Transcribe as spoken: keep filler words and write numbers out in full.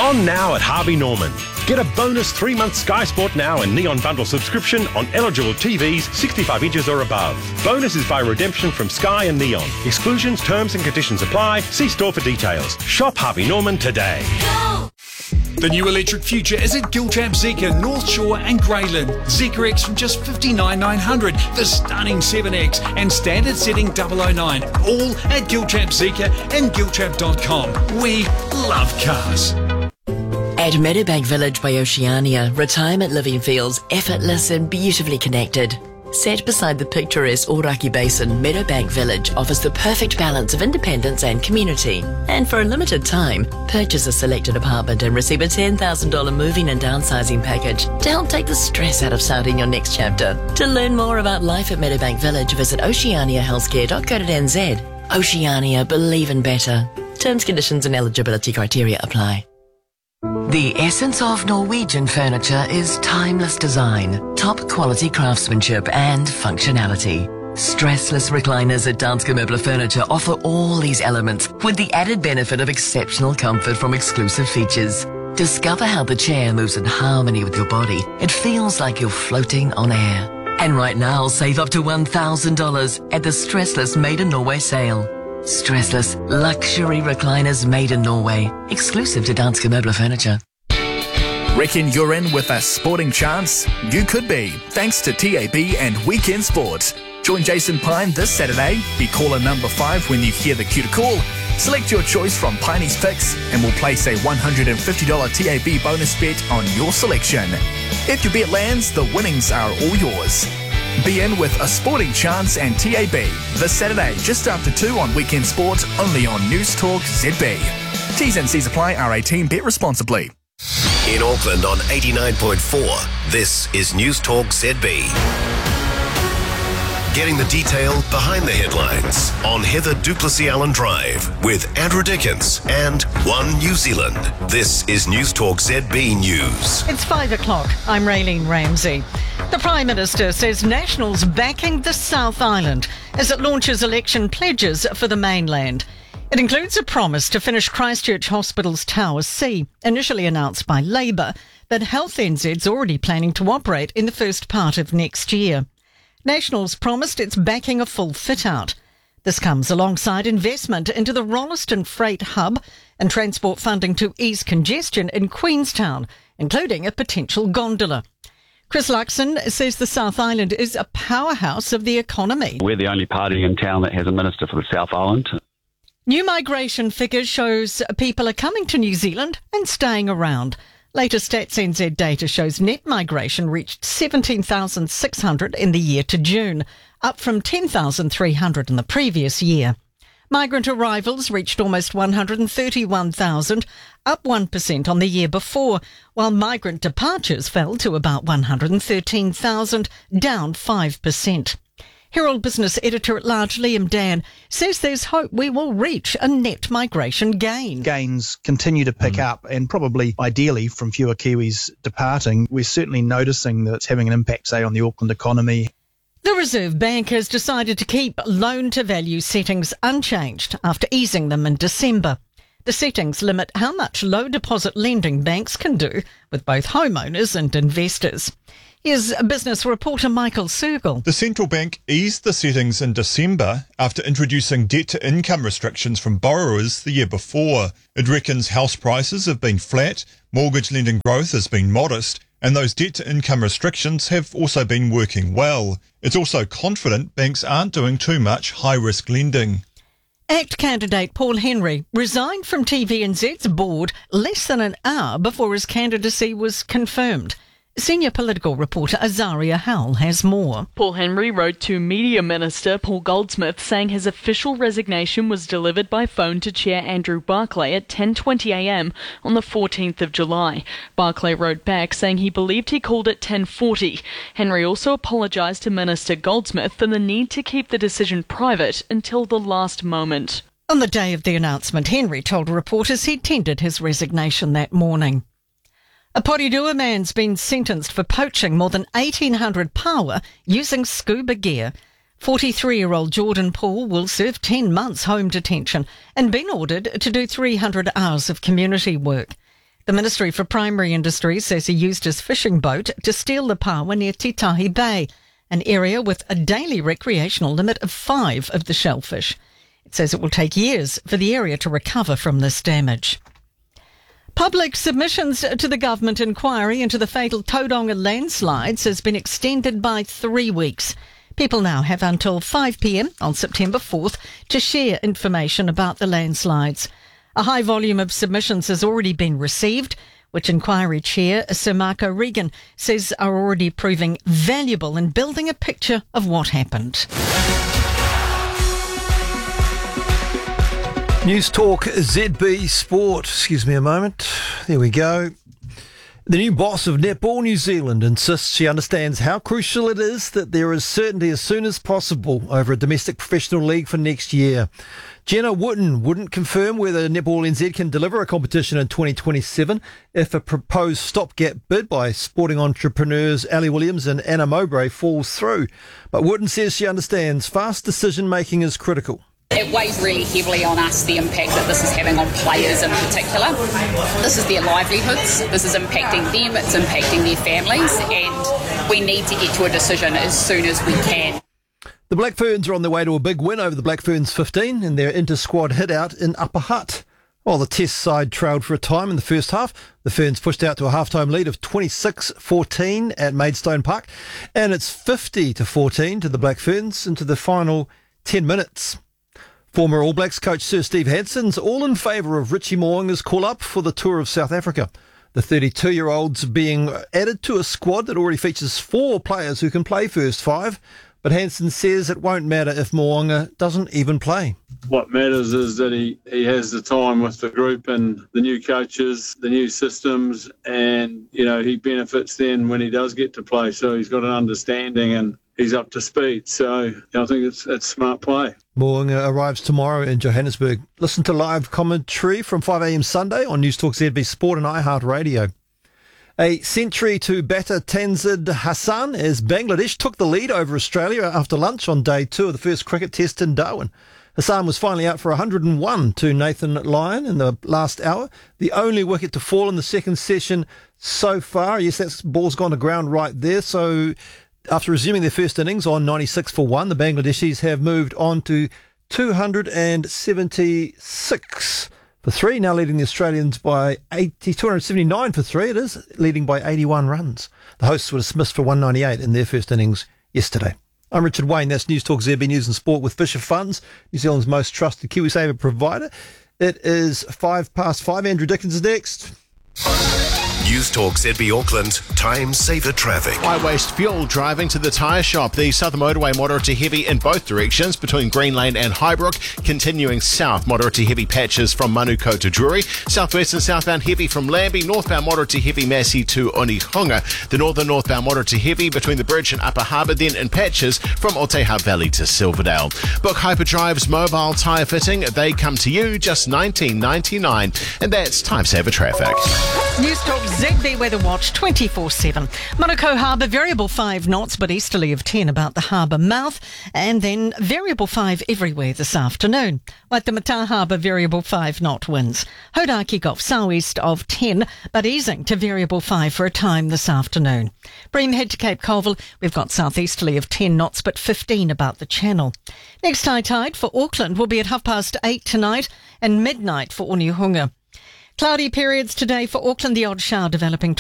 On now at Harvey Norman. Get a bonus three-month Sky Sport Now and Neon Bundle subscription on eligible T Vs sixty-five inches or above. Bonuses by redemption from Sky and Neon. Exclusions, terms and conditions apply. See store for details. Shop Harvey Norman today. Go! The new electric future is at Giltrap Zeekr, North Shore and Greyland. Zeekr X from just fifty-nine thousand nine hundred, the stunning seven X and standard setting double oh nine. All at Giltrap Zeekr and giltrap dot com. We love cars. At Meadowbank Village by Oceania, retirement living feels effortless and beautifully connected. Set beside the picturesque Oraki Basin, Meadowbank Village offers the perfect balance of independence and community. And for a limited time, purchase a selected apartment and receive a ten thousand dollars moving and downsizing package to help take the stress out of starting your next chapter. To learn more about life at Meadowbank Village, visit oceania healthcare dot co dot n z. Oceania, believe in better. Terms, conditions and eligibility criteria apply. The essence of Norwegian furniture is timeless design, top quality craftsmanship and functionality. Stressless recliners at Danske Møbler Furniture offer all these elements with the added benefit of exceptional comfort from exclusive features. Discover how the chair moves in harmony with your body. It feels like you're floating on air. And right now, save up to one thousand dollars at the Stressless Made in Norway sale. Stressless luxury recliners made in Norway, exclusive to Danske Møbler Furniture. Reckon you're in with a sporting chance? You could be, thanks to T A B and Weekend Sport. Join Jason Pine this Saturday. Be caller number five when you hear the cue to call. Select your choice from Piney's Picks and we'll place a one hundred fifty dollars T A B bonus bet on your selection. If your bet lands, the winnings are all yours. Be in with a sporting chance and T A B this Saturday just after two on Weekend Sport, only on News Talk Z B. T's and C's apply. R eighteen. Bet responsibly. In Auckland on eighty-nine point four, this is News Talk Z B. Getting the detail behind the headlines on Heather Duplessis Allen Drive with Andrew Dickens and One New Zealand. This is News Talk Z B News. It's five o'clock. I'm Raylene Ramsey. The Prime Minister says Nationals backing the South Island as it launches election pledges for the mainland. It includes a promise to finish Christchurch Hospital's Tower C, initially announced by Labour, but Health N Z's already planning to operate in the first part of next year. Nationals promised it's backing a full fit-out. This comes alongside investment into the Rolleston Freight Hub and transport funding to ease congestion in Queenstown, including a potential gondola. Chris Luxon says the South Island is a powerhouse of the economy. We're the only party in town that has a minister for the South Island. New migration figures shows people are coming to New Zealand and staying around. Latest Stats N Z data shows net migration reached seventeen thousand six hundred in the year to June, up from ten thousand three hundred in the previous year. Migrant arrivals reached almost one hundred thirty-one thousand, up one percent on the year before, while migrant departures fell to about one hundred thirteen thousand, down five percent. Herald Business Editor-at-Large Liam Dan says there's hope we will reach a net migration gain. Gains continue to pick mm. up, and probably ideally from fewer Kiwis departing. We're certainly noticing that it's having an impact, say, on the Auckland economy. The Reserve Bank has decided to keep loan-to-value settings unchanged after easing them in December. The settings limit how much low-deposit lending banks can do with both homeowners and investors. Here's business reporter Michael Sergel. The central bank eased the settings in December after introducing debt-to-income restrictions from borrowers the year before. It reckons house prices have been flat, mortgage lending growth has been modest, and those debt-to-income restrictions have also been working well. It's also confident banks aren't doing too much high-risk lending. ACT candidate Paul Henry resigned from T V N Z's board less than an hour before his candidacy was confirmed. Senior political reporter Azaria Howell has more. Paul Henry wrote to Media Minister Paul Goldsmith saying his official resignation was delivered by phone to Chair Andrew Barclay at ten twenty a m on the fourteenth of July. Barclay wrote back saying he believed he called at ten forty. Henry also apologised to Minister Goldsmith for the need to keep the decision private until the last moment. On the day of the announcement, Henry told reporters he'd tendered his resignation that morning. A Porirua man's been sentenced for poaching more than eighteen hundred paua using scuba gear. forty-three-year-old Jordan Paul will serve ten months home detention and been ordered to do three hundred hours of community work. The Ministry for Primary Industries says he used his fishing boat to steal the paua near Titahi Bay, an area with a daily recreational limit of five of the shellfish. It says it will take years for the area to recover from this damage. Public submissions to the government inquiry into the fatal Tauranga landslides has been extended by three weeks. People now have until five p.m. on September fourth to share information about the landslides. A high volume of submissions has already been received, which Inquiry Chair Sir Marco Regan says are already proving valuable in building a picture of what happened. News Talk Z B Sport. Excuse me a moment. There we go. The new boss of Netball New Zealand insists she understands how crucial it is that there is certainty as soon as possible over a domestic professional league for next year. Jenna Wooten wouldn't confirm whether Netball N Z can deliver a competition in twenty twenty-seven if a proposed stopgap bid by sporting entrepreneurs Ali Williams and Anna Mowbray falls through. But Wooten says she understands fast decision making is critical. It weighs really heavily on us, the impact that this is having on players in particular. This is their livelihoods, this is impacting them, it's impacting their families, and we need to get to a decision as soon as we can. The Black Ferns are on their way to a big win over the Black Ferns fifteen in their inter-squad hit-out in Upper Hutt. While the Test side trailed for a time in the first half, the Ferns pushed out to a half-time lead of twenty-six fourteen at Maidstone Park, and it's fifty to fourteen to the Black Ferns into the final ten minutes. Former All Blacks coach Sir Steve Hadson's all in favour of Richie Mo'unga's call-up for the tour of South Africa. The thirty-two-year-old's being added to a squad that already features four players who can play first five, but Hanson says it won't matter if Mo'unga doesn't even play. What matters is that he, he has the time with the group and the new coaches, the new systems, and, you know, he benefits then when he does get to play. So he's got an understanding and he's up to speed. So you know, I think it's it's smart play. Mo'unga arrives tomorrow in Johannesburg. Listen to live commentary from five a.m. Sunday on News Talk Z B Sport and iHeartRadio. A century to batter Tanzid Hassan as Bangladesh took the lead over Australia after lunch on day two of the first cricket test in Darwin. Hassan was finally out for one hundred and one to Nathan Lyon in the last hour, the only wicket to fall in the second session so far. Yes, that ball's gone to ground right there, so after resuming their first innings on ninety-six for one, the Bangladeshis have moved on to two hundred seventy-six for three, now leading the Australians by eighty, two hundred seventy-nine for three, it is, leading by eighty-one runs. The hosts were dismissed for one ninety-eight in their first innings yesterday. I'm Richard Wayne, that's News Talk Z B News and Sport with Fisher Funds, New Zealand's most trusted KiwiSaver provider. It is five past five. Andrew Dickens is next. News Talk Z B Auckland, time saver traffic. I waste fuel driving to the tyre shop. The Southern Motorway moderate to heavy in both directions between Green Lane and Highbrook. Continuing south, moderate to heavy patches from Manukau to Drury. Southwest and southbound heavy from Lambie. Northbound moderate to heavy Massey to Onehunga. The northern northbound moderate to heavy between the bridge and Upper Harbour, then in patches from Oteha Valley to Silverdale. Book Hyperdrive's mobile tyre fitting. They come to you just nineteen ninety-nine. And that's time saver traffic. News Talk Z B Weather Watch twenty-four seven. Manukau Harbour, variable five knots, but easterly of ten about the harbour mouth, and then variable five everywhere this afternoon. Waitemata Harbour, variable five knot winds. Hodaki Gulf, southeast of ten, but easing to variable five for a time this afternoon. Bream Head to Cape Colville, we've got southeasterly of ten knots, but fifteen about the channel. Next high tide for Auckland will be at half past eight tonight and midnight for Onehunga. Cloudy periods today for Auckland, the odd shower developing